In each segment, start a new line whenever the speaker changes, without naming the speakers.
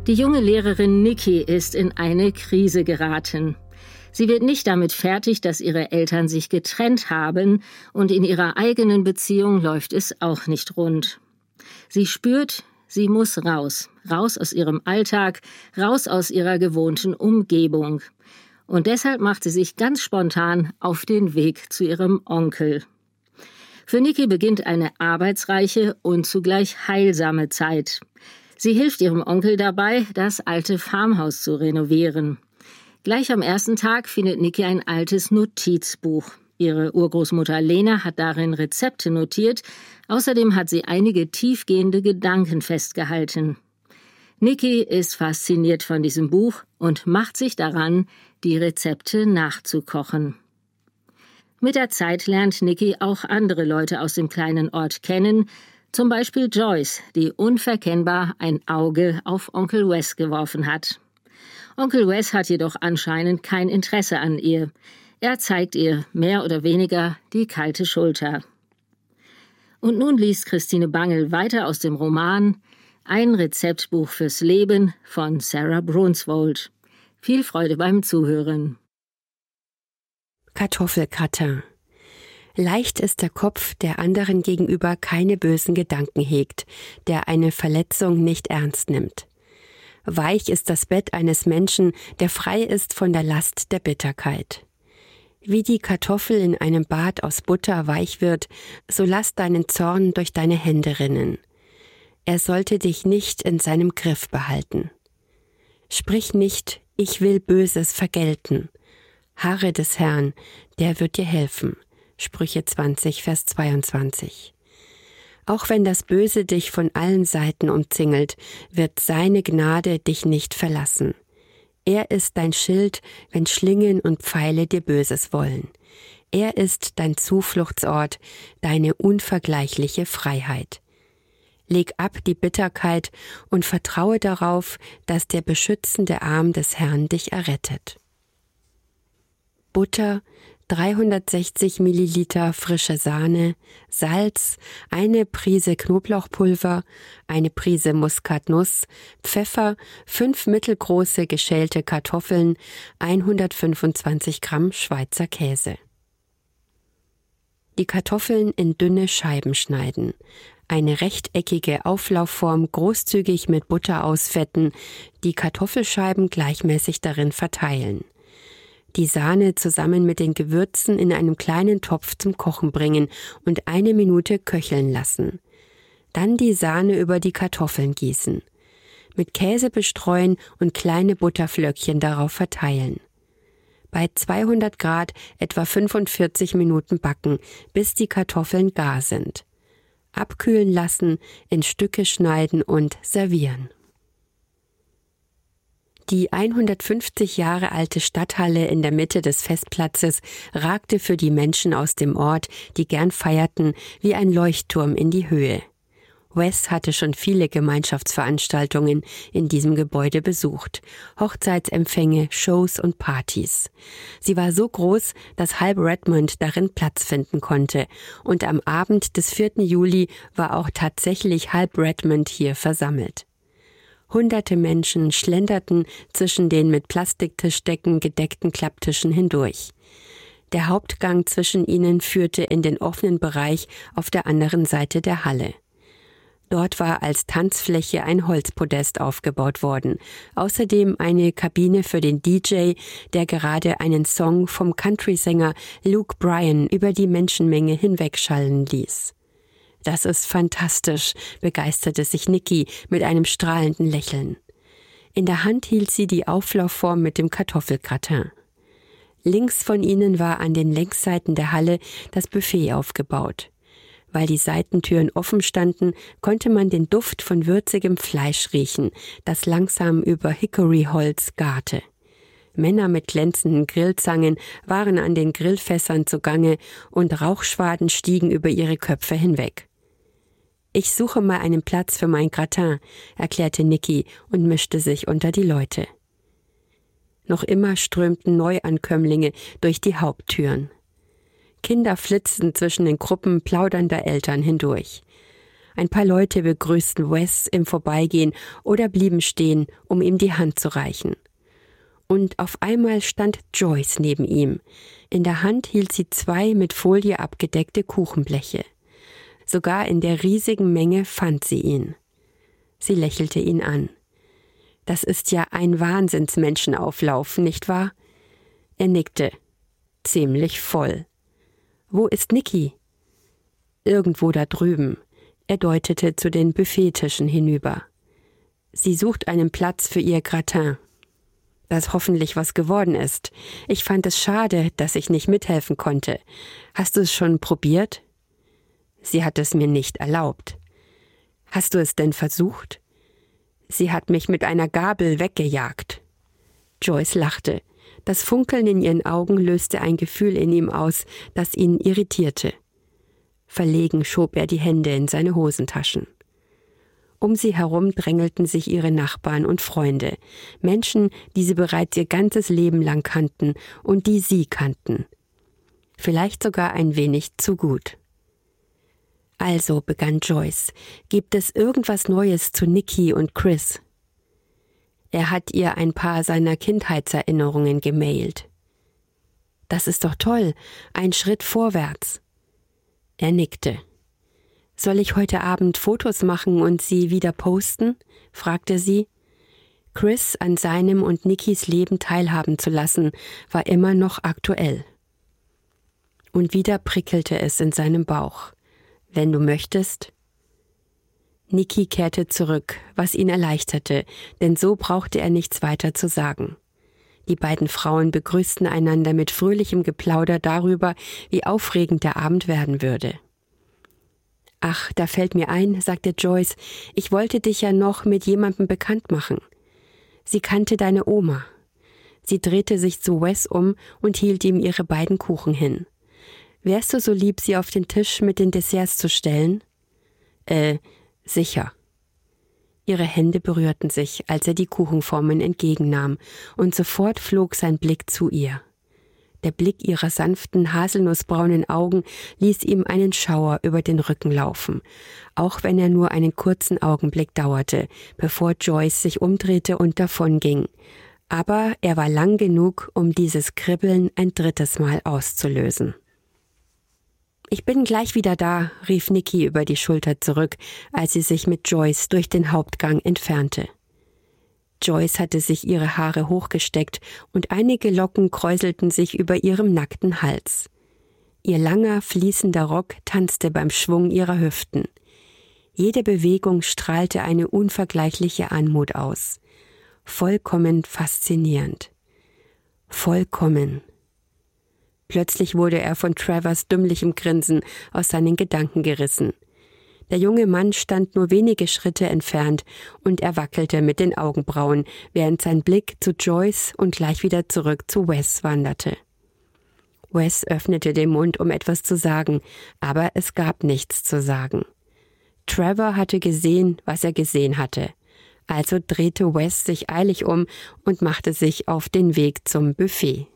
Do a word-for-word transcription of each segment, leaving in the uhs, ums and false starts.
Die junge Lehrerin Nikki ist in eine Krise geraten. Sie wird nicht damit fertig, dass ihre Eltern sich getrennt haben, und in ihrer eigenen Beziehung läuft es auch nicht rund. Sie spürt, sie muss raus, raus aus ihrem Alltag, raus aus ihrer gewohnten Umgebung. Und deshalb macht sie sich ganz spontan auf den Weg zu ihrem Onkel. Für Nikki beginnt eine arbeitsreiche und zugleich heilsame Zeit. Sie hilft ihrem Onkel dabei, das alte Farmhaus zu renovieren. Gleich am ersten Tag findet Nikki ein altes Notizbuch. Ihre Urgroßmutter Lena hat darin Rezepte notiert. Außerdem hat sie einige tiefgehende Gedanken festgehalten. Nikki ist fasziniert von diesem Buch und macht sich daran, die Rezepte nachzukochen. Mit der Zeit lernt Nikki auch andere Leute aus dem kleinen Ort kennen, zum Beispiel Joyce, die unverkennbar ein Auge auf Onkel Wes geworfen hat. Onkel Wes hat jedoch anscheinend kein Interesse an ihr. Er zeigt ihr mehr oder weniger die kalte Schulter. Und nun liest Christine Bangel weiter aus dem Roman Ein Rezeptbuch fürs Leben von Sarah Brunswold. Viel Freude beim Zuhören.
Kartoffelgratin. Leicht ist der Kopf, der anderen gegenüber keine bösen Gedanken hegt, der eine Verletzung nicht ernst nimmt. Weich ist das Bett eines Menschen, der frei ist von der Last der Bitterkeit. Wie die Kartoffel in einem Bad aus Butter weich wird, so lass deinen Zorn durch deine Hände rinnen. Er sollte dich nicht in seinem Griff behalten. Sprich nicht, ich will Böses vergelten. Harre des Herrn, der wird dir helfen. Sprüche zwanzig, Vers zweiundzwanzig. Auch wenn das Böse dich von allen Seiten umzingelt, wird seine Gnade dich nicht verlassen. Er ist dein Schild, wenn Schlingen und Pfeile dir Böses wollen. Er ist dein Zufluchtsort, deine unvergleichliche Freiheit. Leg ab die Bitterkeit und vertraue darauf, dass der beschützende Arm des Herrn dich errettet. Butter, dreihundertsechzig Milliliter frische Sahne, Salz, eine Prise Knoblauchpulver, eine Prise Muskatnuss, Pfeffer, fünf mittelgroße geschälte Kartoffeln, hundertfünfundzwanzig Gramm Schweizer Käse. Die Kartoffeln in dünne Scheiben schneiden. Eine rechteckige Auflaufform großzügig mit Butter ausfetten, die Kartoffelscheiben gleichmäßig darin verteilen. Die Sahne zusammen mit den Gewürzen in einem kleinen Topf zum Kochen bringen und eine Minute köcheln lassen. Dann die Sahne über die Kartoffeln gießen. Mit Käse bestreuen und kleine Butterflöckchen darauf verteilen. Bei zweihundert Grad etwa fünfundvierzig Minuten backen, bis die Kartoffeln gar sind. Abkühlen lassen, in Stücke schneiden und servieren. Die hundertfünfzig Jahre alte Stadthalle in der Mitte des Festplatzes ragte für die Menschen aus dem Ort, die gern feierten, wie ein Leuchtturm in die Höhe. Wes hatte schon viele Gemeinschaftsveranstaltungen in diesem Gebäude besucht, Hochzeitsempfänge, Shows und Partys. Sie war so groß, dass halb Redmond darin Platz finden konnte, und am Abend des vierten Juli war auch tatsächlich halb Redmond hier versammelt. Hunderte Menschen schlenderten zwischen den mit Plastiktischdecken gedeckten Klapptischen hindurch. Der Hauptgang zwischen ihnen führte in den offenen Bereich auf der anderen Seite der Halle. Dort war als Tanzfläche ein Holzpodest aufgebaut worden, außerdem eine Kabine für den D J, der gerade einen Song vom Country-Sänger Luke Bryan über die Menschenmenge hinwegschallen ließ. »Das ist fantastisch«, begeisterte sich Nikki mit einem strahlenden Lächeln. In der Hand hielt sie die Auflaufform mit dem Kartoffelgratin. Links von ihnen war an den Längsseiten der Halle das Buffet aufgebaut. Weil die Seitentüren offen standen, konnte man den Duft von würzigem Fleisch riechen, das langsam über Hickoryholz garte. Männer mit glänzenden Grillzangen waren an den Grillfässern zugange und Rauchschwaden stiegen über ihre Köpfe hinweg. »Ich suche mal einen Platz für mein Gratin«, erklärte Nikki und mischte sich unter die Leute. Noch immer strömten Neuankömmlinge durch die Haupttüren. Kinder flitzten zwischen den Gruppen plaudernder Eltern hindurch. Ein paar Leute begrüßten Wes im Vorbeigehen oder blieben stehen, um ihm die Hand zu reichen. Und auf einmal stand Joyce neben ihm. In der Hand hielt sie zwei mit Folie abgedeckte Kuchenbleche. Sogar in der riesigen Menge fand sie ihn. Sie lächelte ihn an. »Das ist ja ein Wahnsinnsmenschenauflauf, nicht wahr?« Er nickte. »Ziemlich voll.« »Wo ist Nikki?« »Irgendwo da drüben.« Er deutete zu den Buffettischen hinüber. »Sie sucht einen Platz für ihr Gratin.« »Das hoffentlich was geworden ist. Ich fand es schade, dass ich nicht mithelfen konnte. Hast du es schon probiert?« »Sie hat es mir nicht erlaubt.« »Hast du es denn versucht?« »Sie hat mich mit einer Gabel weggejagt.« Joyce lachte. Das Funkeln in ihren Augen löste ein Gefühl in ihm aus, das ihn irritierte. Verlegen schob er die Hände in seine Hosentaschen. Um sie herum drängelten sich ihre Nachbarn und Freunde, Menschen, die sie bereits ihr ganzes Leben lang kannten und die sie kannten. Vielleicht sogar ein wenig zu gut. »Also«, begann Joyce, »gibt es irgendwas Neues zu Nikki und Chris?« Er hat ihr ein paar seiner Kindheitserinnerungen gemailt. »Das ist doch toll, ein Schritt vorwärts.« Er nickte. »Soll ich heute Abend Fotos machen und sie wieder posten?« fragte sie. Chris an seinem und Nikkis Leben teilhaben zu lassen, war immer noch aktuell. Und wieder prickelte es in seinem Bauch. »Wenn du möchtest?« Nikki kehrte zurück, was ihn erleichterte, denn so brauchte er nichts weiter zu sagen. Die beiden Frauen begrüßten einander mit fröhlichem Geplauder darüber, wie aufregend der Abend werden würde. »Ach, da fällt mir ein«, sagte Joyce, »ich wollte dich ja noch mit jemandem bekannt machen. Sie kannte deine Oma.« Sie drehte sich zu Wes um und hielt ihm ihre beiden Kuchen hin. »Wärst du so lieb, sie auf den Tisch mit den Desserts zu stellen?« »Äh, sicher.« Ihre Hände berührten sich, als er die Kuchenformen entgegennahm, und sofort flog sein Blick zu ihr. Der Blick ihrer sanften, haselnussbraunen Augen ließ ihm einen Schauer über den Rücken laufen, auch wenn er nur einen kurzen Augenblick dauerte, bevor Joyce sich umdrehte und davonging. Aber er war lang genug, um dieses Kribbeln ein drittes Mal auszulösen. »Ich bin gleich wieder da«, rief Nikki über die Schulter zurück, als sie sich mit Joyce durch den Hauptgang entfernte. Joyce hatte sich ihre Haare hochgesteckt und einige Locken kräuselten sich über ihrem nackten Hals. Ihr langer, fließender Rock tanzte beim Schwung ihrer Hüften. Jede Bewegung strahlte eine unvergleichliche Anmut aus. Vollkommen faszinierend. Vollkommen. Plötzlich wurde er von Travers dümmlichem Grinsen aus seinen Gedanken gerissen. Der junge Mann stand nur wenige Schritte entfernt und er wackelte mit den Augenbrauen, während sein Blick zu Joyce und gleich wieder zurück zu Wes wanderte. Wes öffnete den Mund, um etwas zu sagen, aber es gab nichts zu sagen. Trevor hatte gesehen, was er gesehen hatte. Also drehte Wes sich eilig um und machte sich auf den Weg zum Buffet.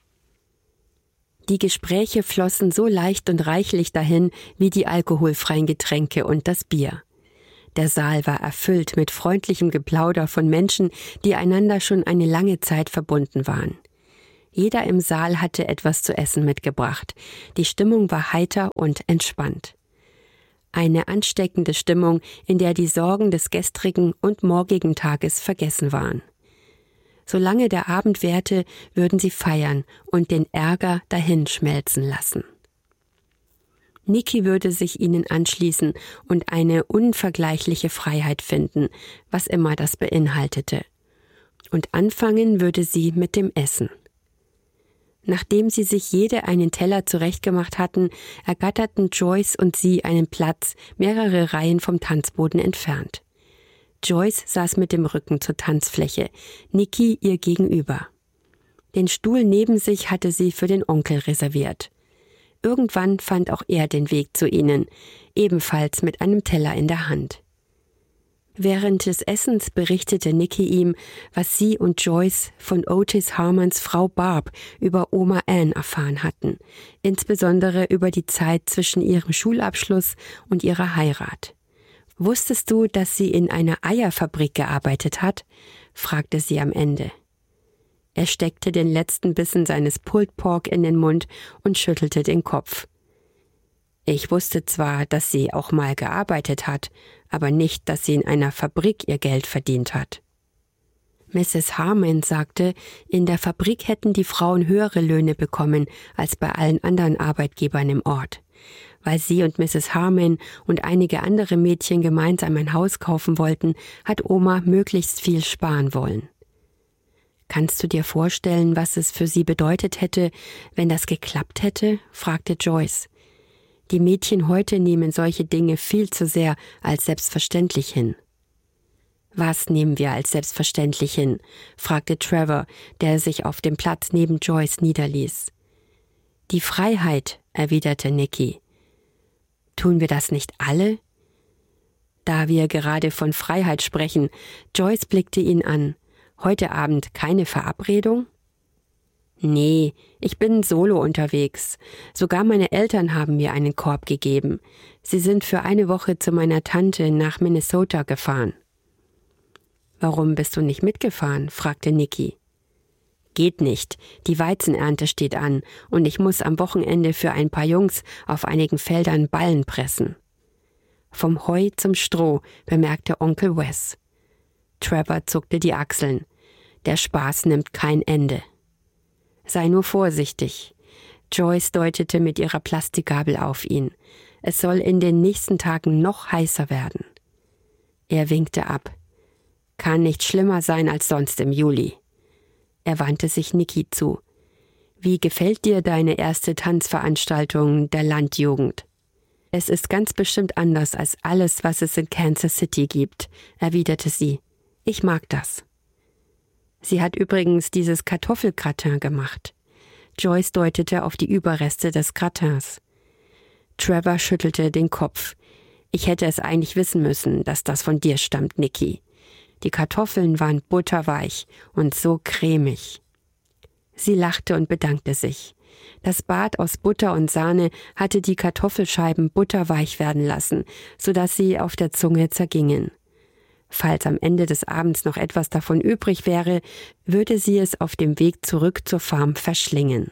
Die Gespräche flossen so leicht und reichlich dahin wie die alkoholfreien Getränke und das Bier. Der Saal war erfüllt mit freundlichem Geplauder von Menschen, die einander schon eine lange Zeit verbunden waren. Jeder im Saal hatte etwas zu essen mitgebracht. Die Stimmung war heiter und entspannt. Eine ansteckende Stimmung, in der die Sorgen des gestrigen und morgigen Tages vergessen waren. Solange der Abend währte, würden sie feiern und den Ärger dahinschmelzen lassen. Nikki würde sich ihnen anschließen und eine unvergleichliche Freiheit finden, was immer das beinhaltete. Und anfangen würde sie mit dem Essen. Nachdem sie sich jede einen Teller zurechtgemacht hatten, ergatterten Joyce und sie einen Platz mehrere Reihen vom Tanzboden entfernt. Joyce saß mit dem Rücken zur Tanzfläche, Nikki ihr gegenüber. Den Stuhl neben sich hatte sie für den Onkel reserviert. Irgendwann fand auch er den Weg zu ihnen, ebenfalls mit einem Teller in der Hand. Während des Essens berichtete Nikki ihm, was sie und Joyce von Otis Harmons Frau Barb über Oma Ann erfahren hatten, insbesondere über die Zeit zwischen ihrem Schulabschluss und ihrer Heirat. »Wusstest du, dass sie in einer Eierfabrik gearbeitet hat?« fragte sie am Ende. Er steckte den letzten Bissen seines Pulled Pork in den Mund und schüttelte den Kopf. »Ich wusste zwar, dass sie auch mal gearbeitet hat, aber nicht, dass sie in einer Fabrik ihr Geld verdient hat.« Misses Harmon sagte, in der Fabrik hätten die Frauen höhere Löhne bekommen als bei allen anderen Arbeitgebern im Ort. Weil sie und Misses Harmon und einige andere Mädchen gemeinsam ein Haus kaufen wollten, hat Oma möglichst viel sparen wollen. »Kannst du dir vorstellen, was es für sie bedeutet hätte, wenn das geklappt hätte?« fragte Joyce. »Die Mädchen heute nehmen solche Dinge viel zu sehr als selbstverständlich hin.« »Was nehmen wir als selbstverständlich hin?« fragte Trevor, der sich auf dem Platz neben Joyce niederließ. »Die Freiheit«, erwiderte Nicky. »Tun wir das nicht alle?« Da wir gerade von Freiheit sprechen, Joyce blickte ihn an. »Heute Abend keine Verabredung?« »Nee, ich bin solo unterwegs. Sogar meine Eltern haben mir einen Korb gegeben. Sie sind für eine Woche zu meiner Tante nach Minnesota gefahren.« »Warum bist du nicht mitgefahren?« fragte Nicky. »Geht nicht. Die Weizenernte steht an und ich muss am Wochenende für ein paar Jungs auf einigen Feldern Ballen pressen.« »Vom Heu zum Stroh«, bemerkte Onkel Wes. Trevor zuckte die Achseln. »Der Spaß nimmt kein Ende.« »Sei nur vorsichtig.« Joyce deutete mit ihrer Plastikgabel auf ihn. »Es soll in den nächsten Tagen noch heißer werden.« Er winkte ab. »Kann nicht schlimmer sein als sonst im Juli.« Er wandte sich Nicky zu. »Wie gefällt dir deine erste Tanzveranstaltung der Landjugend?« »Es ist ganz bestimmt anders als alles, was es in Kansas City gibt«, erwiderte sie. »Ich mag das.« »Sie hat übrigens dieses Kartoffelgratin gemacht.« Joyce deutete auf die Überreste des Gratins. Trevor schüttelte den Kopf. »Ich hätte es eigentlich wissen müssen, dass das von dir stammt, Nicky. Die Kartoffeln waren butterweich und so cremig.« Sie lachte und bedankte sich. Das Bad aus Butter und Sahne hatte die Kartoffelscheiben butterweich werden lassen, sodass sie auf der Zunge zergingen. Falls am Ende des Abends noch etwas davon übrig wäre, würde sie es auf dem Weg zurück zur Farm verschlingen.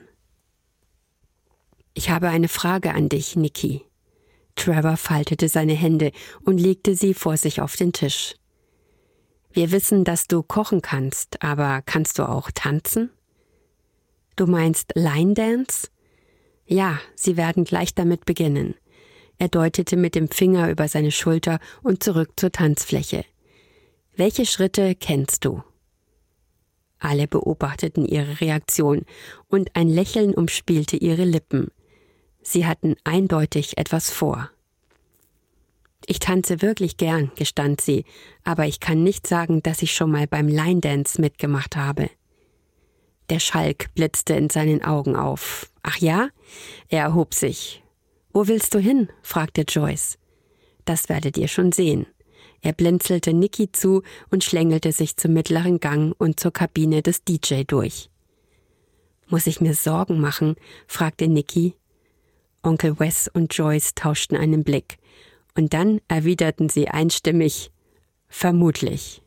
»Ich habe eine Frage an dich, Nicky.« Trevor faltete seine Hände und legte sie vor sich auf den Tisch. »Wir wissen, dass du kochen kannst, aber kannst du auch tanzen?« »Du meinst Line Dance?« »Ja, sie werden gleich damit beginnen.« Er deutete mit dem Finger über seine Schulter und zurück zur Tanzfläche. »Welche Schritte kennst du?« Alle beobachteten ihre Reaktion, und ein Lächeln umspielte ihre Lippen. Sie hatten eindeutig etwas vor. »Ich tanze wirklich gern«, gestand sie, »aber ich kann nicht sagen, dass ich schon mal beim Line Dance mitgemacht habe.« Der Schalk blitzte in seinen Augen auf. »Ach ja?« Er erhob sich. »Wo willst du hin?« fragte Joyce. »Das werdet ihr schon sehen.« Er blinzelte Nicky zu und schlängelte sich zum mittleren Gang und zur Kabine des D J durch. »Muss ich mir Sorgen machen?« fragte Nicky. Onkel Wes und Joyce tauschten einen Blick. Und dann erwiderten sie einstimmig: »Vermutlich.«